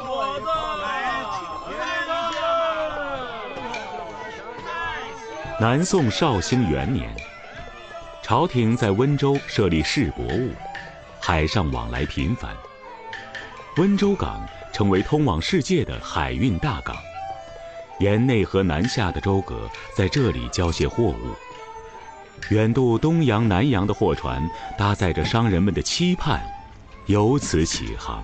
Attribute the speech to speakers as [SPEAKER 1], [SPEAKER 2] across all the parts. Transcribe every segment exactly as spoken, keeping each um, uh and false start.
[SPEAKER 1] 我的，
[SPEAKER 2] 南宋绍兴元年，朝廷在温州设立市舶务，海上往来频繁。温州港成为通往世界的海运大港，沿内河南下的舟阁在这里交卸货物。远渡东洋南洋的货船，搭载着商人们的期盼，由此起航。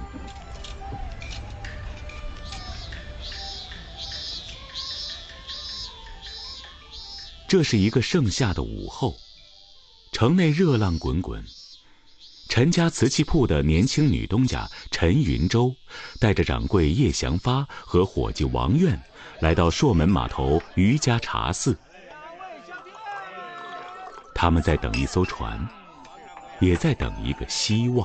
[SPEAKER 2] 这是一个盛夏的午后，城内热浪滚滚。陈家瓷器铺的年轻女东家陈云舟，带着掌柜叶祥发和伙计王愿，来到朔门码头渔家茶肆。他们在等一艘船，也在等一个希望。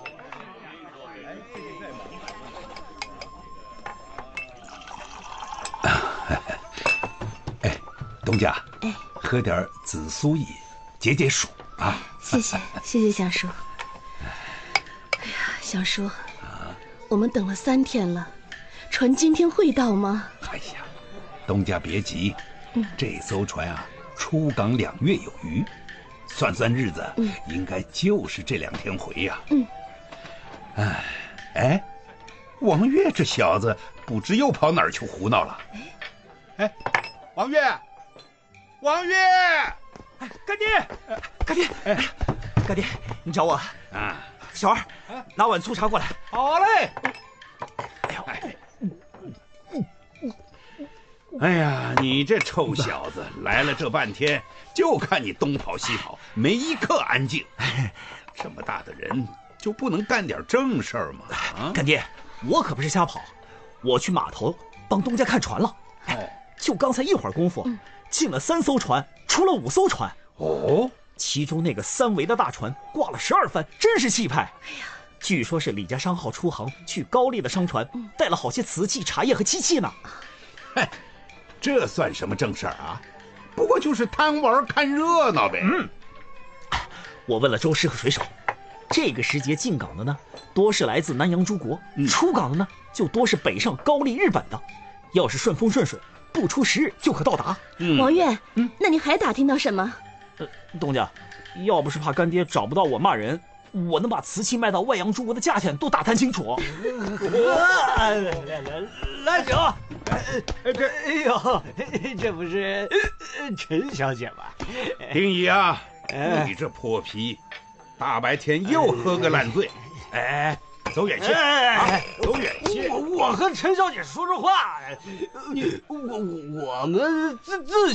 [SPEAKER 3] 哎，东家，
[SPEAKER 4] 哎，
[SPEAKER 3] 喝点紫苏饮，解解暑啊！
[SPEAKER 4] 谢谢，谢谢祥叔。哎呀，祥叔，我们等了三天了，船今天会到吗？
[SPEAKER 3] 哎呀，东家别急，嗯、这艘船啊，出港两月有余，算算日子，嗯、应该就是这两天回呀、啊。嗯。哎，哎，王月这小子不知又跑哪儿去胡闹了。
[SPEAKER 1] 哎，王月，王月，
[SPEAKER 5] 哎，干爹，干爹，哎，干爹，你找我啊？小二，拿碗粗茶过来。
[SPEAKER 1] 好嘞。
[SPEAKER 5] 哎呦，哎。
[SPEAKER 3] 哎呀，你这臭小子来了这半天，就看你东跑西跑，没一刻安静。这么大的人，就不能干点正事儿吗？啊，
[SPEAKER 5] 干爹，我可不是瞎跑，我去码头帮东家看船了。哎，就刚才一会儿功夫，进了三艘船，出了五艘船。
[SPEAKER 3] 哦，
[SPEAKER 5] 其中那个三桅的大船挂了十二帆，真是气派。哎呀，据说是李家商号出航去高丽的商船，带了好些瓷器、茶叶和漆器呢。
[SPEAKER 3] 嗨。这算什么正事儿啊？不过就是贪玩看热闹呗。
[SPEAKER 5] 嗯，我问了舟师和水手，这个时节进港的呢，多是来自南洋诸国；嗯、出港的呢，就多是北上高丽、日本的。要是顺风顺水，不出十日就可到达。
[SPEAKER 4] 嗯、王月，嗯，那你还打听到什么？
[SPEAKER 5] 呃，东家，要不是怕干爹找不到我骂人，我能把瓷器卖到外洋诸国的价钱都打探清楚。
[SPEAKER 1] 来来来，来酒。这哎呦，这不是陈小姐吗？
[SPEAKER 3] 丁乙啊，你这破皮，大白天又喝个烂醉，哎，走远些，哎，走远些。
[SPEAKER 1] 我我和陈小姐说说话，你我我们自自